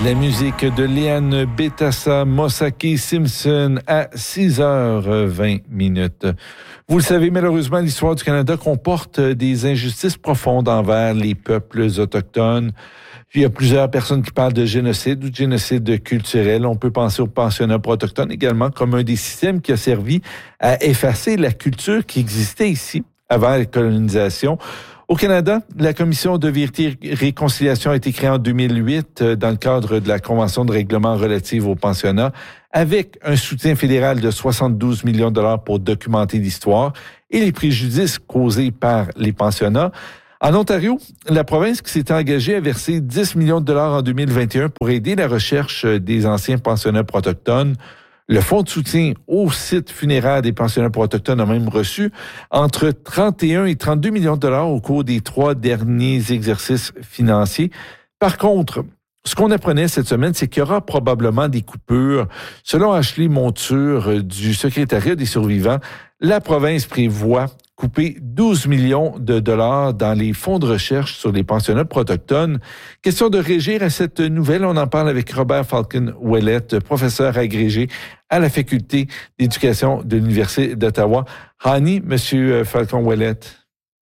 La musique de Liane Betassa Mosaki Simpson à 6h20. Vous le savez, malheureusement, l'histoire du Canada comporte des injustices profondes envers les peuples autochtones. Puis, il y a plusieurs personnes qui parlent de génocide ou de génocide culturel. On peut penser au pensionnat pour autochtones également comme un des systèmes qui a servi à effacer la culture qui existait ici avant la colonisation. Au Canada, la Commission de vérité et réconciliation a été créée en 2008 dans le cadre de la Convention de règlement relative au pensionnat avec un soutien fédéral de 72 millions de dollars pour documenter l'histoire et les préjudices causés par les pensionnats. En Ontario, la province qui s'était engagée a versé 10 millions de dollars en 2021 pour aider la recherche des anciens pensionnats pour autochtones. Le fonds de soutien au site funéraire des pensionnats pour autochtones a même reçu entre 31 et 32 millions de dollars au cours des 3 derniers exercices financiers. Par contre, ce qu'on apprenait cette semaine, c'est qu'il y aura probablement des coupures. Selon Ashley Monture du secrétariat des survivants, la province prévoit couper 12 millions de dollars dans les fonds de recherche sur les pensionnats pour autochtones. Question de régir à cette nouvelle, on en parle avec Robert Falcon-Ouellette, professeur agrégé à la Faculté d'éducation de l'Université d'Ottawa. Hani, Monsieur Falcon-Ouellette.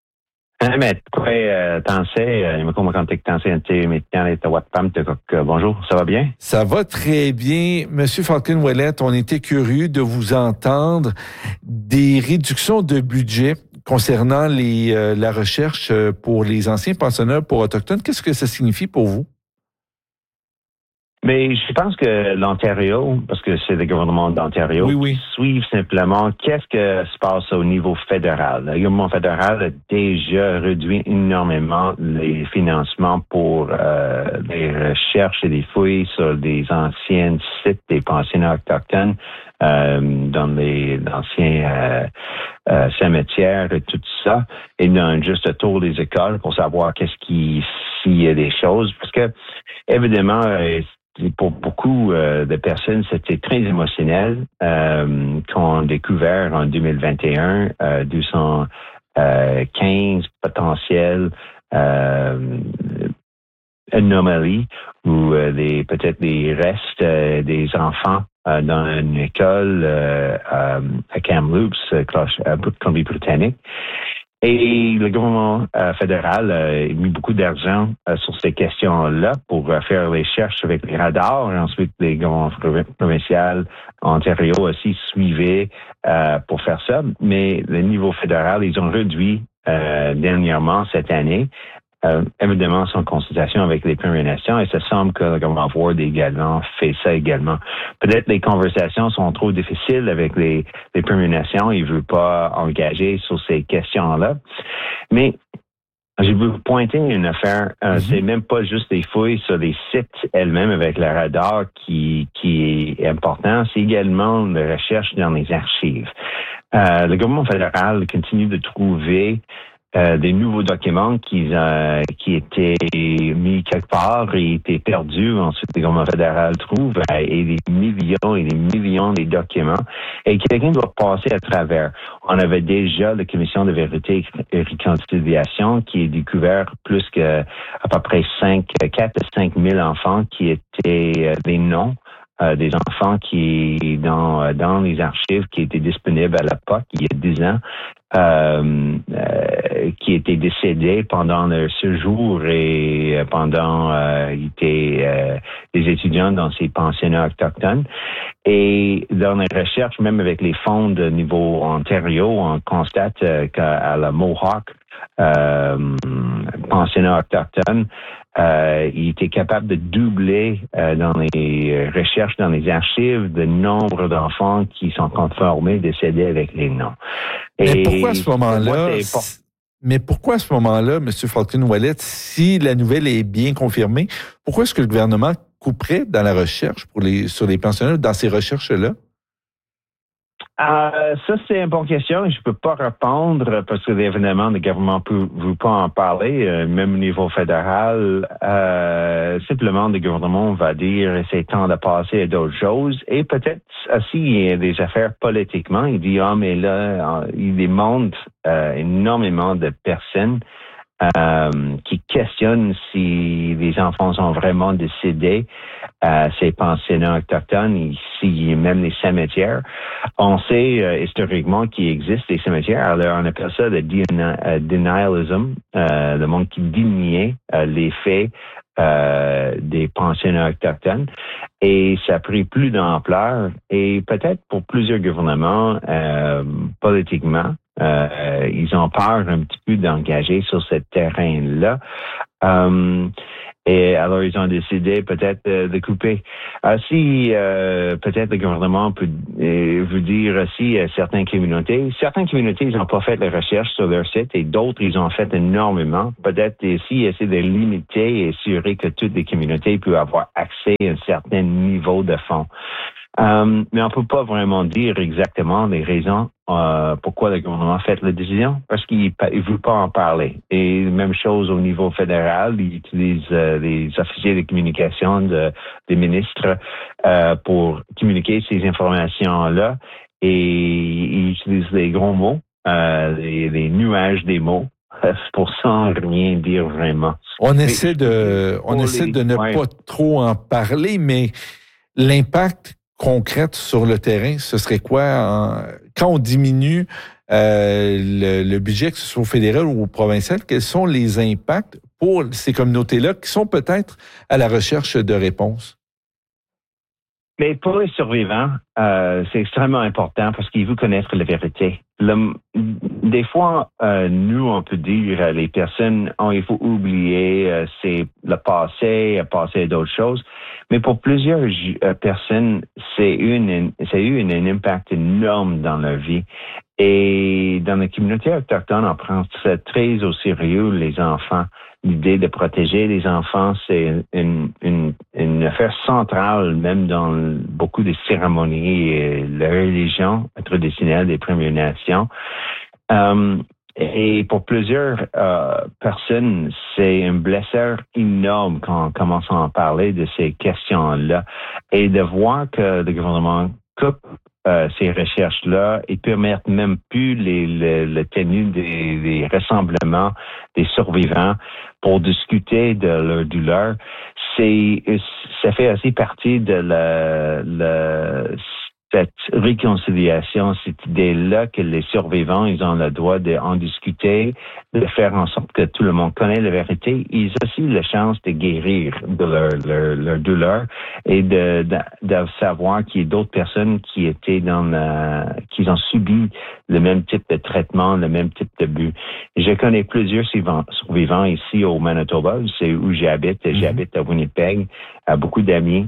Bonjour, ça va bien? Ça va très bien. Monsieur Falcon-Ouellette, on était curieux de vous entendre des réductions de budget concernant la recherche pour les anciens pensionnats pour autochtones. Qu'est-ce que ça signifie pour vous? Mais je pense que l'Ontario, parce que c'est le gouvernement d'Ontario, oui. suivent simplement qu'est-ce que se passe au niveau fédéral. Le gouvernement fédéral a déjà réduit énormément les financements pour les recherches et les fouilles sur des anciens sites des pensionnats autochtones dans les anciens cimetières et tout ça. Et non juste le tour des écoles pour savoir s'il y a des choses. Parce que, évidemment, pour beaucoup de personnes, c'était très émotionnel qu'on a découvert en 2021 215 potentiels anomalies ou peut-être des restes des enfants dans une école à Kamloops, Colombie-Britannique. Et le gouvernement fédéral a mis beaucoup d'argent sur ces questions-là pour faire les recherches avec les radars. Et ensuite, les gouvernements provinciaux, Ontario aussi suivaient pour faire ça. Mais le niveau fédéral, ils ont réduit dernièrement cette année. Évidemment, sans consultation avec les Premières Nations, et ça semble que le gouvernement Ward également fait ça également. Peut-être les conversations sont trop difficiles avec les Premières Nations, ils ne veulent pas engager sur ces questions-là. Mais je veux vous pointer une affaire, c'est même pas juste des fouilles sur les sites elles-mêmes avec le radar qui est important, c'est également la recherche dans les archives. Le gouvernement fédéral continue de trouver des nouveaux documents qui étaient mis quelque part et étaient perdus. Ensuite, le gouvernement fédéral trouve et des millions et des millions de documents et quelqu'un doit passer à travers. On avait déjà la Commission de vérité et réconciliation qui a découvert plus que à peu près 4 à 5 000 enfants qui étaient des noms des enfants qui dans les archives qui étaient disponibles à l'époque, il y a 10 ans, qui étaient décédés pendant leur séjour et pendant étaient des étudiants dans ces pensionnats autochtones. Et dans les recherches, même avec les fonds de niveau Ontario, on constate qu'à la Mohawk, pensionnat autochtone, il était capable de doubler dans les recherches, dans les archives, le nombre d'enfants qui sont conformés, décédés avec les noms. Mais pourquoi à ce moment-là, M. Falcon-Ouellette, si la nouvelle est bien confirmée, pourquoi est-ce que le gouvernement couperait dans la recherche sur les pensionnats, dans ces recherches-là? Ça, c'est une bonne question et je peux pas répondre parce que évidemment, le gouvernement ne veut pas en parler, même au niveau fédéral. Simplement, le gouvernement va dire c'est temps de passer à d'autres choses et peut-être aussi il y a des affaires politiquement. Il dit, mais là, il demande énormément de personnes qui questionnent si les enfants sont vraiment décédés ces pensionnats autochtones, ici, même les cimetières. On sait historiquement qu'il existe des cimetières. Alors, on appelle ça le denialism, le monde qui déniait les faits des pensionnats autochtones. Et ça a pris plus d'ampleur. Et peut-être pour plusieurs gouvernements, politiquement, ils ont peur un petit peu d'engager sur ce terrain-là. Et alors, ils ont décidé peut-être de couper. Si peut-être le gouvernement peut vous dire aussi certaines communautés ils n'ont pas fait la recherche sur leur site et d'autres, ils ont fait énormément. Peut-être ici, essayer de limiter et assurer que toutes les communautés peuvent avoir accès à un certain niveau de fonds. Mais on peut pas vraiment dire exactement les raisons pourquoi le gouvernement a fait la décision, parce qu'il ne veut pas en parler. Et même chose au niveau fédéral, il utilise les officiers de communication des ministres pour communiquer ces informations-là, et il utilise les gros mots, les nuages des mots, pour sans rien dire vraiment. On essaie de ne pas trop en parler, mais l'impact concrète sur le terrain, ce serait quoi quand on diminue le budget, que ce soit au fédéral ou au provincial, quels sont les impacts pour ces communautés-là qui sont peut-être à la recherche de réponses? Mais pour les survivants, c'est extrêmement important parce qu'ils veulent connaître la vérité. Des fois, nous, on peut dire à les personnes, il faut oublier, c'est le passé, passer à d'autres choses. Mais pour plusieurs personnes, c'est eu un impact énorme dans leur vie. Et dans la communauté autochtone, on prend ça très au sérieux, les enfants. L'idée de protéger les enfants, c'est une affaire centrale, même dans beaucoup de cérémonies et la religion traditionnelle des Premières Nations. Et pour plusieurs personnes, c'est une blessure énorme quand on commence à en parler de ces questions-là. Et de voir que le gouvernement coupe ces recherches-là et permettent même plus la tenue des rassemblements des survivants pour discuter de leur douleur. Ça fait aussi partie de cette réconciliation, cette idée-là que les survivants, ils ont le droit d'en discuter, de faire en sorte que tout le monde connaît la vérité. Ils ont aussi la chance de guérir de leur douleur et de savoir qu'il y a d'autres personnes qui étaient qui ont subi le même type de traitement, le même type de but. Je connais plusieurs survivants ici au Manitoba, c'est où j'habite. J'habite à Winnipeg, beaucoup d'amis.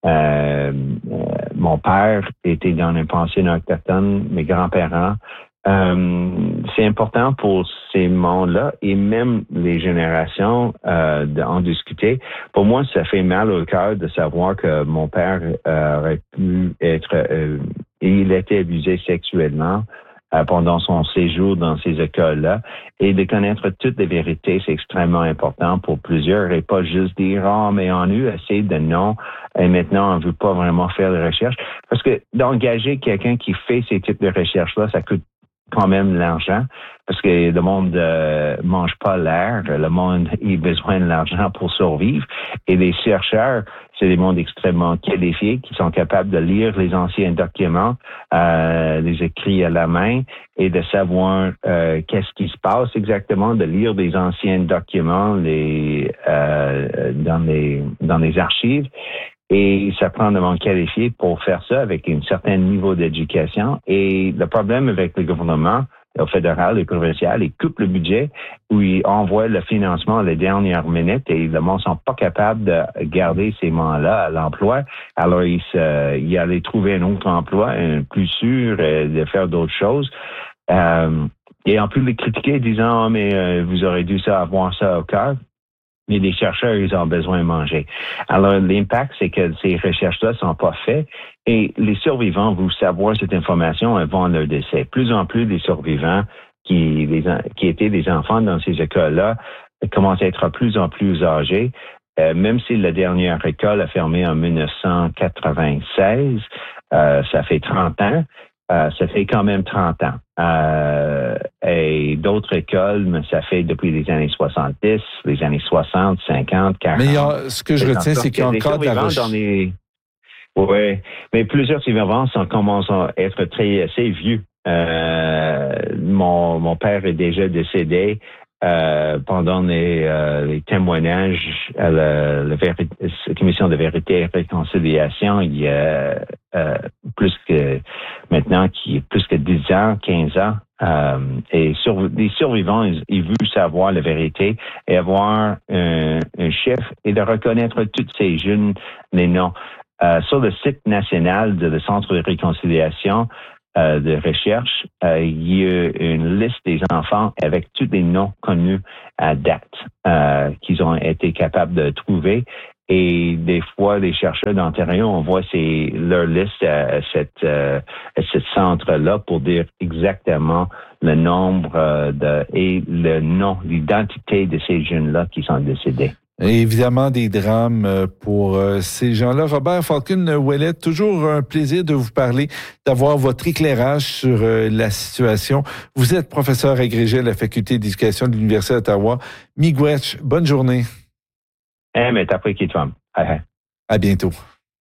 Mon père était dans un pensionnat autochtone, mes grands-parents. C'est important pour ces mondes-là et même les générations d'en discuter. Pour moi, ça fait mal au cœur de savoir que mon père aurait pu il a été abusé sexuellement pendant son séjour dans ces écoles-là. Et de connaître toutes les vérités, c'est extrêmement important pour plusieurs et pas juste dire, mais on a eu assez de non et maintenant on ne veut pas vraiment faire de recherche. Parce que d'engager quelqu'un qui fait ces types de recherches-là, ça coûte quand même l'argent parce que le monde mange pas l'air, le monde a besoin de l'argent pour survivre et les chercheurs, c'est des mondes extrêmement qualifiés qui sont capables de lire les anciens documents, les écrits à la main et de savoir qu'est-ce qui se passe exactement, de lire des anciens documents dans les archives. Et ça prend des monde qualifié pour faire ça avec un certain niveau d'éducation. Et le problème avec le gouvernement, au fédéral et provincial, il coupe le budget où il envoie le financement à la dernière minute et le monde ne sont pas capables de garder ces gens-là à l'emploi. Alors, il allait trouver un autre emploi, un plus sûr, de faire d'autres choses. Et on peut les critiquer disant, mais vous aurez dû avoir ça au cœur. Mais les chercheurs, ils ont besoin de manger. Alors, l'impact, c'est que ces recherches-là sont pas faites et les survivants veulent savoir cette information avant leur décès. Plus en plus des survivants qui étaient des enfants dans ces écoles-là commencent à être de plus en plus âgés. Même si la dernière école a fermé en 1996, ça fait 30 ans. ça fait quand même 30 ans. Et d'autres écoles, mais ça fait depuis les années 70, les années 60, 50, 40. Mais ce que je retiens, c'est qu'il y a encore de la recherche. Oui, mais plusieurs survivances commencent à être assez vieux. Mon père est déjà décédé pendant les témoignages à la commission de vérité et réconciliation il y a plus que 10 ans, 15 ans. Et les survivants, ils veulent savoir la vérité et avoir un chef et de reconnaître tous ces jeunes, les noms. Sur le site national du Centre de réconciliation de recherche, il y a une liste des enfants avec tous les noms connus à date qu'ils ont été capables de trouver. Et des fois, les chercheurs d'Ontario, on voit leur liste à ce centre-là pour dire exactement le nombre et le nom, l'identité de ces jeunes-là qui sont décédés. Et évidemment, des drames pour ces gens-là. Robert Falcon-Ouellet, toujours un plaisir de vous parler, d'avoir votre éclairage sur la situation. Vous êtes professeur agrégé à la Faculté d'éducation de l'Université d'Ottawa. Miigwech, bonne journée. Mais t'as pris qui toi. À bientôt.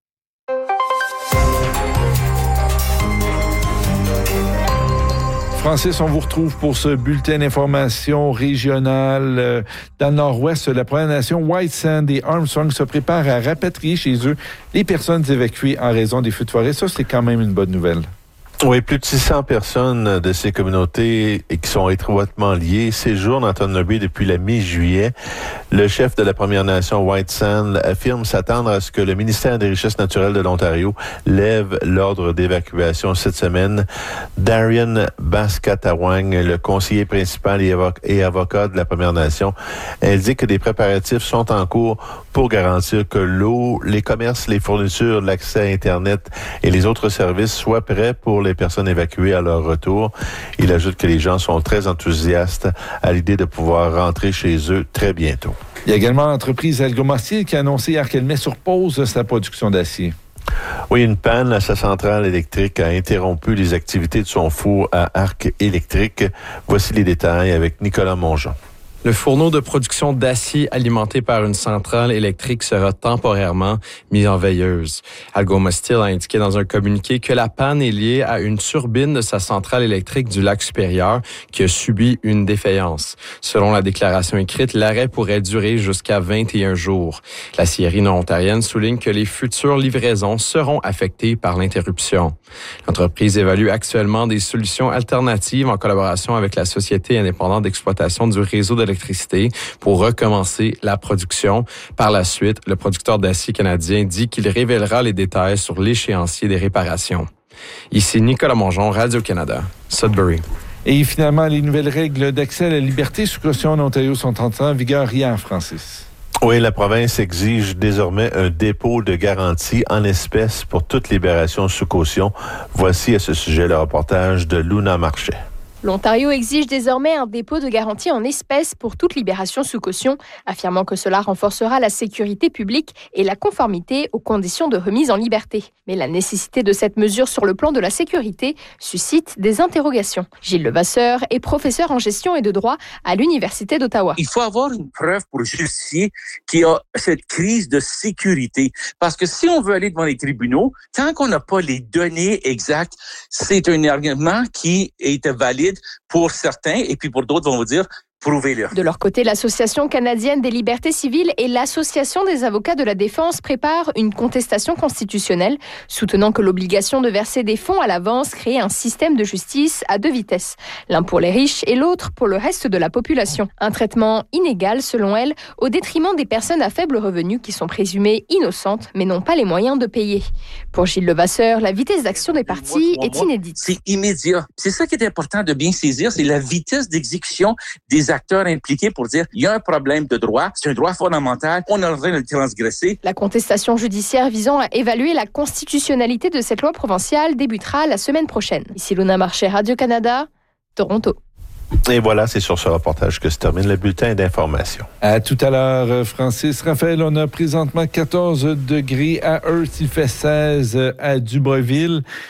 Francis, on vous retrouve pour ce bulletin d'information régional dans le nord-ouest. La Première Nation White Sand et Armstrong se préparent à rapatrier chez eux les personnes évacuées en raison des feux de forêt. Ça, c'est quand même une bonne nouvelle. Oui, plus de 600 personnes de ces communautés et qui sont étroitement liées séjournent en Thunder Bay depuis la mi-juillet. Le chef de la Première Nation White Sand affirme s'attendre à ce que le ministère des Richesses naturelles de l'Ontario lève l'ordre d'évacuation cette semaine. Darian Baskatawang, le conseiller principal et avocat de la Première Nation, indique que des préparatifs sont en cours pour garantir que l'eau, les commerces, les fournitures, l'accès à Internet et les autres services soient prêts pour les personnes évacuées à leur retour. Il ajoute que les gens sont très enthousiastes à l'idée de pouvoir rentrer chez eux très bientôt. Il y a également l'entreprise Algoma-Steel qui a annoncé hier qu'elle met sur pause sa production d'acier. Oui, une panne à sa centrale électrique a interrompu les activités de son four à arc électrique. Voici les détails avec Nicolas Mongeon. Le fourneau de production d'acier alimenté par une centrale électrique sera temporairement mis en veilleuse. Algoma Steel a indiqué dans un communiqué que la panne est liée à une turbine de sa centrale électrique du lac supérieur qui a subi une défaillance. Selon la déclaration écrite, l'arrêt pourrait durer jusqu'à 21 jours. L'acierie nord-ontarienne souligne que les futures livraisons seront affectées par l'interruption. L'entreprise évalue actuellement des solutions alternatives en collaboration avec la Société indépendante d'exploitation du réseau d'électricité pour recommencer la production. Par la suite, le producteur d'acier canadien dit qu'il révélera les détails sur l'échéancier des réparations. Ici Nicolas Mongeon, Radio-Canada, Sudbury. Et finalement, les nouvelles règles d'accès à la liberté sous caution en Ontario sont entrées en vigueur hier, Francis. Oui, la province exige désormais un dépôt de garantie en espèces pour toute libération sous caution. Voici à ce sujet le reportage de Luna Marchais. L'Ontario exige désormais un dépôt de garantie en espèces pour toute libération sous caution, affirmant que cela renforcera la sécurité publique et la conformité aux conditions de remise en liberté. Mais la nécessité de cette mesure sur le plan de la sécurité suscite des interrogations. Gilles Levasseur est professeur en gestion et de droit à l'Université d'Ottawa. Il faut avoir une preuve pour justifier qu'il y a cette crise de sécurité. Parce que si on veut aller devant les tribunaux, tant qu'on n'a pas les données exactes, c'est un argument qui est valide pour certains, et puis pour d'autres vont vous dire prouvez-le. De leur côté, l'Association canadienne des libertés civiles et l'Association des avocats de la défense préparent une contestation constitutionnelle, soutenant que l'obligation de verser des fonds à l'avance crée un système de justice à deux vitesses, l'un pour les riches et l'autre pour le reste de la population. Un traitement inégal, selon elle, au détriment des personnes à faible revenu qui sont présumées innocentes mais n'ont pas les moyens de payer. Pour Gilles Levasseur, la vitesse d'action des partis est inédite. C'est immédiat. C'est ça qui est important de bien saisir, c'est la vitesse d'exécution des acteurs impliqués pour dire il y a un problème de droit, c'est un droit fondamental, on est en train de le transgresser. La contestation judiciaire visant à évaluer la constitutionnalité de cette loi provinciale débutera la semaine prochaine. Ici Luna Marchais, Radio-Canada, Toronto. Et voilà, c'est sur ce reportage que se termine le bulletin d'information. À tout à l'heure, Francis. Raphaël, on a présentement 14 degrés à Hearst, il fait 16 à Dubreuilville.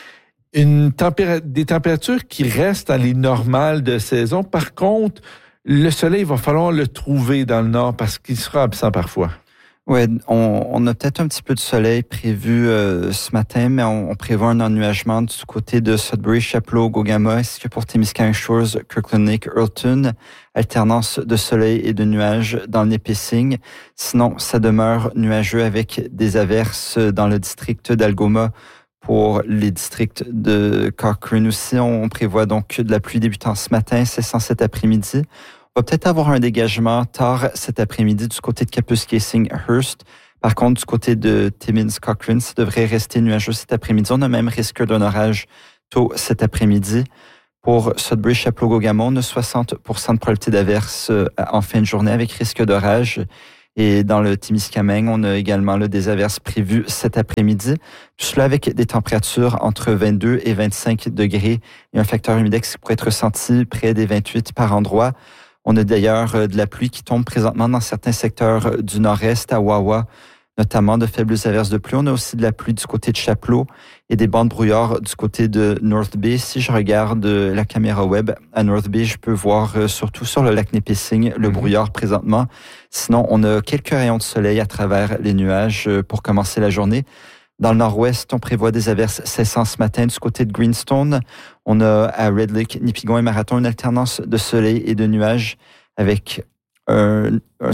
Des températures qui restent dans les normales de saison. Par contre, le soleil, il va falloir le trouver dans le nord parce qu'il sera absent parfois. Oui, on a peut-être un petit peu de soleil prévu ce matin, mais on prévoit un ennuagement du côté de Sudbury, Chapleau, Gogama, ainsi que pour Témiscamingue Shores, Kirkland Lake, Earlton. Alternance de soleil et de nuages dans le Nipissing. Sinon, ça demeure nuageux avec des averses dans le district d'Algoma. Pour les districts de Cochrane aussi, on prévoit donc de la pluie débutant ce matin, cessant cet après-midi. On va peut-être avoir un dégagement tard cet après-midi du côté de Capus-Casing-Hearst. Par contre, du côté de Timmins-Cochrane, ça devrait rester nuageux cet après-midi. On a même risque d'un orage tôt cet après-midi. Pour Sudbury, Chapleau, Gogama, on a 60% de probabilité d'averse en fin de journée avec risque d'orage. Et dans le Témiscamingue, on a également des averses prévues cet après-midi. Tout cela avec des températures entre 22 et 25 degrés et un facteur humidex qui pourrait être ressenti près des 28 par endroit. On a d'ailleurs de la pluie qui tombe présentement dans certains secteurs du nord-est, à Wawa, notamment de faibles averses de pluie. On a aussi de la pluie du côté de Chapleau et des bancs de brouillard du côté de North Bay. Si je regarde la caméra web à North Bay, je peux voir surtout sur le lac Nipissing le brouillard présentement. Sinon, on a quelques rayons de soleil à travers les nuages pour commencer la journée. Dans le nord-ouest, on prévoit des averses cessant ce matin du côté de Greenstone. On a à Red Lake, Nipigon et Marathon une alternance de soleil et de nuages avec un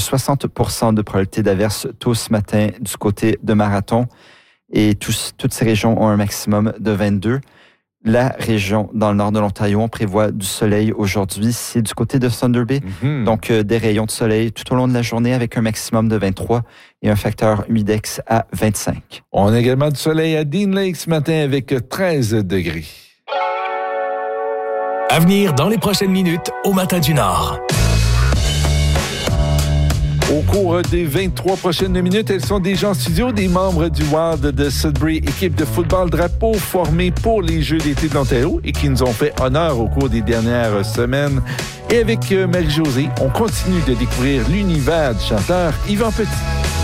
60% de probabilité d'averse tôt ce matin du côté de Marathon. Et toutes ces régions ont un maximum de 22. La région dans le nord de l'Ontario, on prévoit du soleil aujourd'hui. C'est du côté de Thunder Bay. Donc, des rayons de soleil tout au long de la journée avec un maximum de 23 et un facteur humidex à 25. On a également du soleil à Dean Lake ce matin avec 13 degrés. À venir dans les prochaines minutes au Matin du Nord. Au cours des 23 prochaines minutes, elles sont déjà en studio, des membres du Wild de Sudbury, équipe de football drapeau formée pour les Jeux d'été de l'Ontario et qui nous ont fait honneur au cours des dernières semaines. Et avec Marie-Josée, on continue de découvrir l'univers du chanteur Yvan Petit.